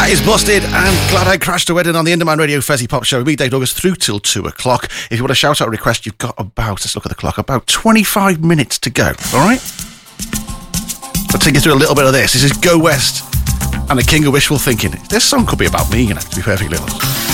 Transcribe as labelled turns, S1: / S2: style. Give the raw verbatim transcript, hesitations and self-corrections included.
S1: That is Busted and Glad I Crashed a Wedding on the Inderman Radio Fezzy Pop Show, weekday August through till two o'clock. If you want a shout out or request, you've got about, let's look at the clock, about twenty-five minutes to go, alright? I'll take you through a little bit of this. This is Go West and the King of Wishful Thinking. This song could be about me, you know, to be perfectly honest.